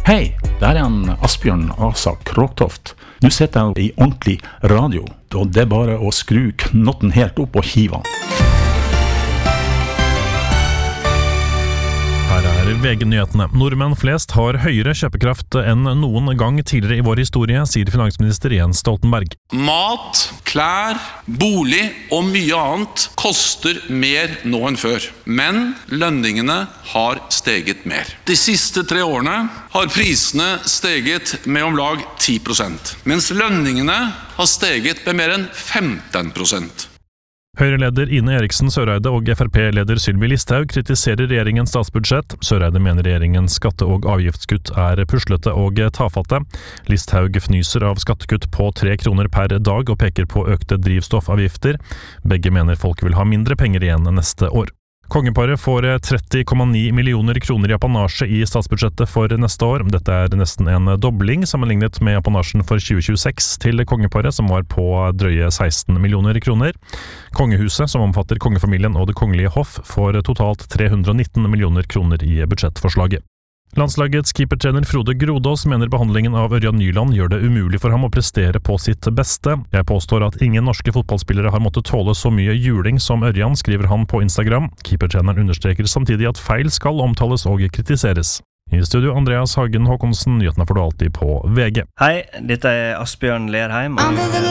Hei, det er Asbjørn Asa Kråktoft. Nå sitter jeg i ordentlig radio, og det er bare å skru knotten helt opp og hive den. Her er VG-nyhetene. Nordmenn flest har høyere kjøpekraft enn noen gang tidligere i vår historie, sier finansminister Jens Stoltenberg. Mat, klær, bolig og mye annet koster mer nå enn før. Men lønningene har steget mer. De siste 3 årene har prisene steget med om lag 10%, mens lønningene har steget med mer enn 15%. Høyre-leder Ine Eriksen Søreide og FrP-leder Sylvi Listhaug kritiserer regjeringens statsbudsjett. Søreide mener regjeringens skatte- og avgiftskutt er puslete og tafatte. Listhaug fnyser av skattekutt på 3 kroner per dag og peker på økte drivstoffavgifter. Begge mener folk vil ha mindre penger igjen neste år. Kongeparet får 30,9 millioner kroner i apanasje i statsbudsjettet for neste år. Dette er nesten en dobling sammenlignet med apanasjen for 2026 til kongeparet, som var på drøye 16 millioner kroner. Kongehuset, som omfatter kongefamilien og det kongelige hoff, får totalt 319 millioner kroner i budsjettforslaget. Landslagets keepertrener Frode Grodås mener behandlingen av Ørjan Nyland gjør det umulig for ham å prestere på sitt beste. Jeg påstår at ingen norske fotballspillere har måttet tåle så mye juling som Ørjan, skriver han på Instagram. Keepertreneren understreker samtidig at feil skal omtales og kritiseres. I studio Andreas Hagen Håkonsen, nyhetene får du alltid på VG. Hei, dette er Asbjørn Lerheim.